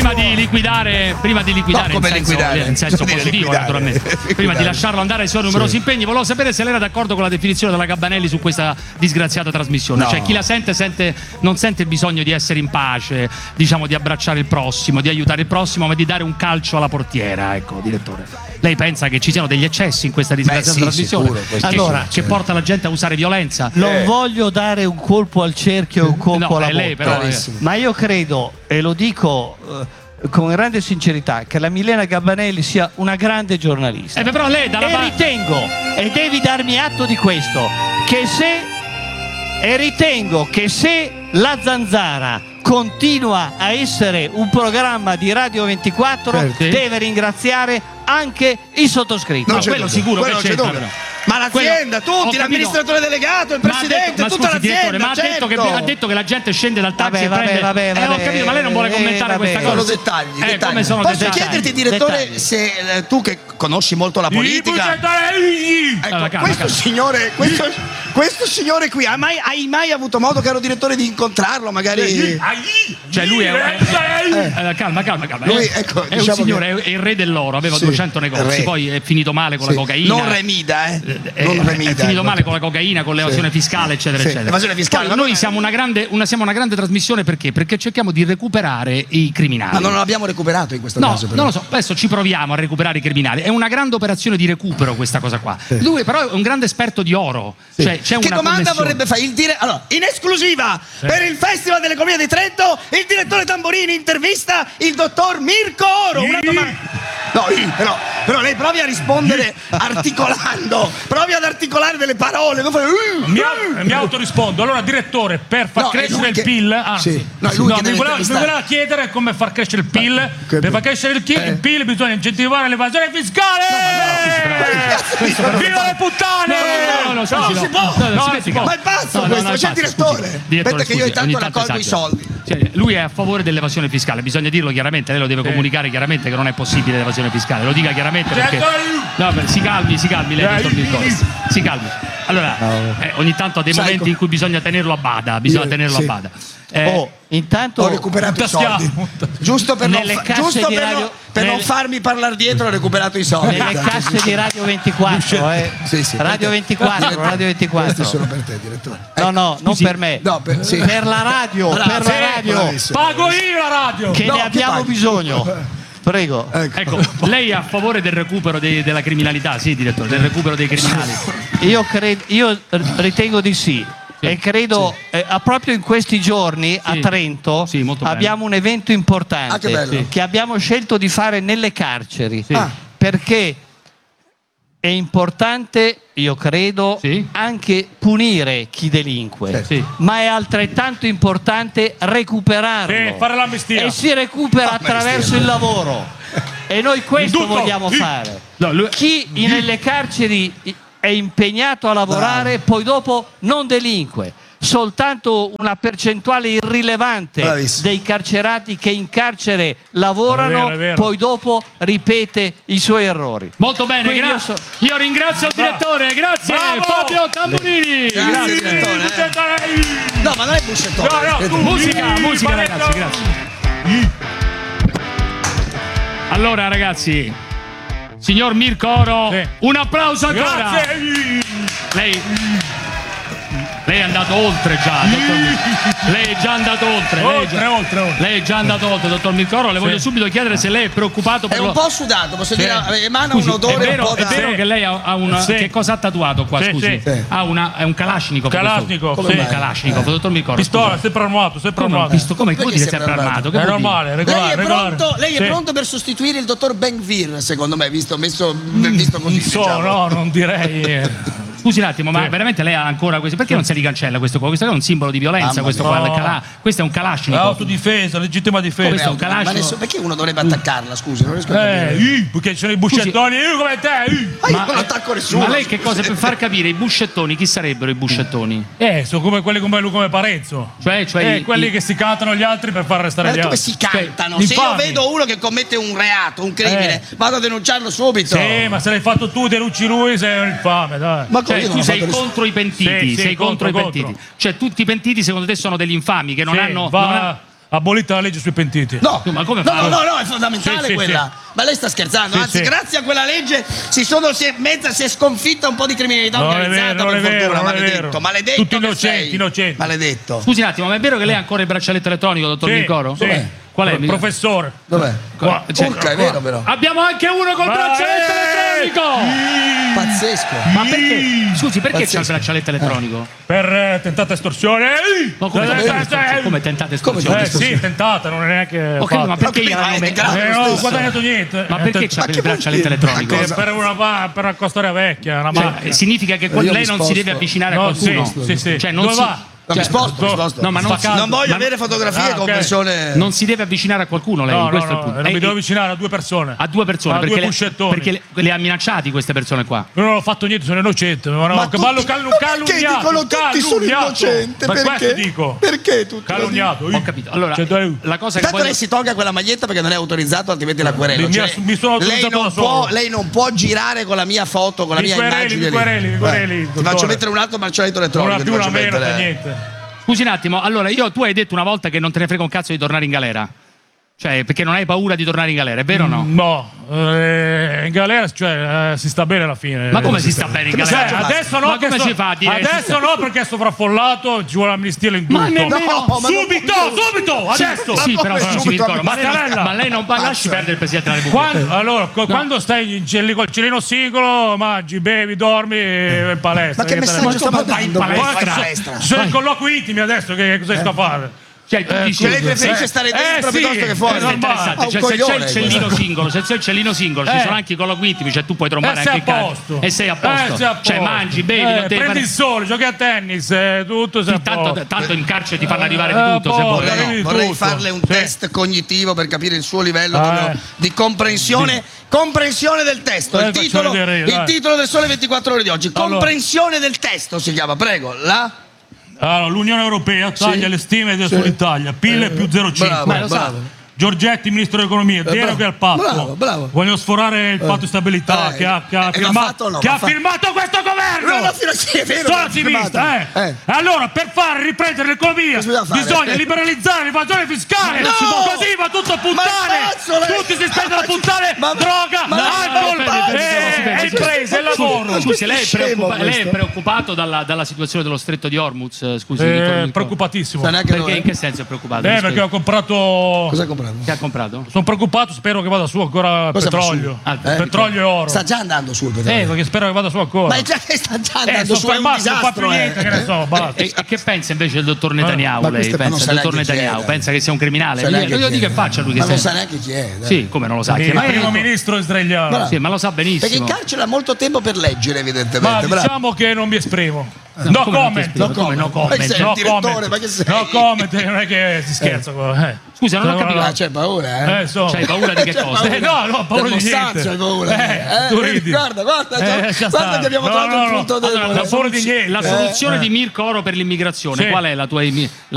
prima di liquidare in senso positivo, naturalmente. Prima di lasciarlo andare ai suoi numerosi impegni, volevo sapere se lei era d'accordo con la definizione della Gabanelli su questa disgraziata trasmissione. Cioè, chi la sente non sente il bisogno di essere in pace, diciamo, di abbracciare il prossimo, di aiutare il prossimo, ma di dare un calcio alla portiera, ecco, direttore. Lei pensa che ci siano degli eccessi in questa disgraziata trasmissione? Sicuro, che porta la gente a usare violenza? Non voglio dare un colpo al cerchio e un colpo alla lei, bocca, però, ma io credo, e lo dico con grande sincerità, che la Milena Gabanelli sia una grande giornalista. Però lei ritengo, e devi darmi atto di questo, ritengo che se la Zanzara continua a essere un programma di Radio 24, deve ringraziare anche il sottoscritto. Quello sicuro, quello che c'entra. Ma l'azienda, tutti, l'amministratore delegato, il presidente, tutta l'azienda. Ma ha detto che la gente scende dal taxi e prende. Ho capito, ma lei non vuole commentare questa cosa. Sono dettagli. Come sono Posso dettagli? chiederti, direttore, se tu che conosci molto la politica, questo signore qui, hai mai avuto modo, caro direttore, di incontrarlo? Magari. Cioè lui è calma. Lui, è un signore, è il re dell'oro, aveva 200 negozi, poi è finito male con la cocaina. Non remida, è finito male con la cocaina, con l'evasione fiscale, eccetera, eccetera. Evasione fiscale. Poi noi siamo una grande trasmissione perché cerchiamo di recuperare i criminali. Ma non l'abbiamo recuperato in questo caso. Non lo so, adesso ci proviamo a recuperare i criminali. È una grande operazione di recupero questa cosa qua. Lui però è un grande esperto di oro. Cioè, c'è che una domanda vorrebbe fare? Allora, in esclusiva per il Festival dell'Economia di Trento, il direttore Tamborini intervista il dottor Mirko Oro. Una domanda. No, però lei provi a rispondere articolando, provi ad articolare delle parole. Mi autorispondo. Allora, direttore, per far crescere il PIL, mi voleva chiedere come far crescere il PIL. Per far crescere il PIL bisogna incentivare l'evasione fiscale. Viva le puttane! Non si può! Ma è pazzo questo, c'è il direttore! Aspetta che io intanto raccolgo i soldi. Lui è a favore dell'evasione fiscale, bisogna dirlo chiaramente, lei lo deve comunicare chiaramente che non è possibile l'evasione fiscale, lo dica chiaramente perché... si calmi lei, dottor Mirko, si calmi. Allora, ogni tanto ha dei momenti in cui bisogna tenerlo a bada, a bada. Intanto ho recuperato i soldi. Giusto per non farmi parlare dietro, ho recuperato i soldi. Nelle casse di Radio 24, Radio 24. Questi sono per te, direttore. No, non per me. Per la radio, Pago io la radio. Che ne abbiamo bisogno. Prego. Ecco, lei è a favore del recupero della criminalità, sì, direttore, del recupero dei criminali? Io ritengo di sì. E credo proprio in questi giorni a Trento abbiamo un evento importante che abbiamo scelto di fare nelle carceri perché è importante, io credo, anche punire chi delinque, ma è altrettanto importante recuperarlo. Fare l'amnistia. E si recupera attraverso il lavoro. E noi questo vogliamo fare. Chi nelle carceri è impegnato a lavorare, poi dopo non delinque. Soltanto una percentuale irrilevante dei carcerati che in carcere lavorano, è vero. Poi dopo ripete i suoi errori. Molto bene, grazie. Io ringrazio il direttore, grazie. Bravo. Fabio Tamburini. Grazie, direttore. No, ma non è Buscettone. Musica ragazzi, grazie. Allora ragazzi, signor Mirko Oro, un applauso ancora. Grazie. Lei è andato oltre già, dottor Mirko. Lei è già andato oltre. Lei è già andato oltre, dottor Mirko Oro. Le voglio subito chiedere se lei è preoccupato per È un po' sudato, posso dire, emana un odore un po' da... È vero che lei ha una... Che cosa ha tatuato qua, scusi? È un Kalashnikov. Un Kalashnikov, dottor Mirko Oro. Pistola, sempre armato. Come dire sempre armato? È normale, regolare. Lei è pronto per sostituire il dottor Ben-Gvir, secondo me, visto così. No, non direi... Scusi un attimo, ma veramente lei ha ancora questo? Perché non si ricancella questo qua? Questo è un simbolo di violenza, questo qua. Questo è un Kalashnikov. Autodifesa, legittima difesa. Questo è un Kalashnikov. Ma perché uno dovrebbe attaccarla? Scusi, non riesco a capire. Perché ci sono i buscettoni, io come te. Ma io non attacco nessuno. Ma lei che cosa per far capire i buscettoni? Chi sarebbero i buscettoni? Sono come quelli come Parenzo. Cioè quelli che si cantano gli altri per far restare gli altri. Come si cantano? Se io vedo uno che commette un reato, un crimine, vado a denunciarlo subito. Sì, ma se l'hai fatto tu, denunci lui, sei un infame, dai. Ma tu sei contro i pentiti, sei contro i pentiti. Cioè tutti i pentiti secondo te sono degli infami che non hanno... abolita la legge sui pentiti. No, ma come fa? No, è fondamentale quella. Ma lei sta scherzando? Anzi, grazie a quella legge si è sconfitta un po' di criminalità organizzata. Non è vero. Maledetto. Tutti innocenti. Maledetto. Scusi un attimo, ma è vero che lei ha ancora il braccialetto elettronico, dottor Mircoro? Sì. Qual è? Professore. Dov'è? È vero però. Abbiamo anche uno col braccialetto elettronico! Pazzesco. Ma perché? Scusi, perché c'ha il braccialetto elettronico? Per tentata estorsione. Ma come tentata estorsione? Sì, tentata, non è neanche. Ma perché non ho guadagnato niente. Ma perché c'ha il braccialetto elettronico? Per accostare a vecchia, una macchina. Significa che lei non si deve avvicinare a qualcuno? Sì. Cioè non si... Mi sposto. No, ma non voglio avere fotografie con persone. Non si deve avvicinare a qualcuno lei. Questo è il punto. Non mi devo avvicinare a due persone. A due persone, perché le ha minacciati queste persone qua. Non ho fatto niente, sono innocente. Ma perché dicono tutti sono innocente? Perché dico? Perché tutti? Calunniato. Ho capito. Allora, la cosa che tanto lei si tolga quella maglietta perché non è autorizzato, altrimenti la querelo. Lei non può girare con la mia foto, con la mia immagine. Mi quereli. Ti faccio mettere un altro braccialetto elettronico. Non ha più una meno per niente. Scusi un attimo, allora tu hai detto una volta che non te ne frega un cazzo di tornare in galera. Cioè, perché non hai paura di tornare in galera, è vero o no? No, in galera si sta bene alla fine. Ma come si sta bene in galera? Adesso no, si fa a dire? Adesso no, perché è sovraffollato, ci vuole l'amnistia l'indulto. Ma nemmeno subito, adesso. Sì, però ma lei non lasci perdere il Presidente della Repubblica. Allora, quando stai col celino singolo, mangi, bevi, dormi in palestra. Ma che messaggio sta mandando? Ci sono i colloqui intimi adesso, che cosa sto a fare? Cioè, lei preferisce stare dentro piuttosto che fuori. È interessante. Se c'è il cellino singolo, ci sono anche i colloqui intimi, cioè tu puoi trombare anche il cazzo. E sei a posto. Cioè mangi, bevi, prendi il sole, giochi a tennis, tutto tanto in carcere ti fanno arrivare di tutto. Vorrei farle un test cognitivo per capire il suo livello di comprensione del testo. Il titolo del Sole 24 Ore di oggi. Comprensione del testo si chiama, prego. Allora, l'Unione Europea taglia le stime sull'Italia, PIL più 0,5. Giorgetti, ministro dell'economia, deroghe al patto. Bravo. Vogliono sforare il patto di stabilità che ha firmato questo governo. Sono attivista, Allora, per far riprendere l'economia bisogna liberalizzare l'evasione fiscale. Così va tutto a puttane. Tutti si spendono a puttane, droga, alcol e imprese e lavoro. Scusi, lei è preoccupato dalla situazione dello stretto di Hormuz? Scusi, preoccupatissimo. Perché in che senso è preoccupato? Perché ho comprato. Cosa hai comprato? Che ha comprato? Sono preoccupato, spero che vada su ancora petrolio. Petrolio e oro. Sta già andando su il petrolio. Perché spero che vada su ancora. Ma sta già andando su, è un disastro. Non fa più niente, che ne so, basta. E che pensa invece del dottor Netanyahu? Lei pensa del dottor Netanyahu? Pensa che sia un criminale? Io dico che faccia lui che ma non sa neanche chi è. Sì, come non lo sa? Il primo ministro israeliano. Sì, ma lo sa benissimo. Perché in carcere ha molto tempo per leggere, evidentemente. Ma diciamo che non mi espremo. No comment, no comment. No comment, non è che si scherza. Scusa, non ho capito. C'hai paura, C'hai paura di che cosa? No, paura di niente. C'hai paura. Tu ridi. Guarda che abbiamo trovato il punto debole. La soluzione di Mirko Oro per l'immigrazione, qual è la tua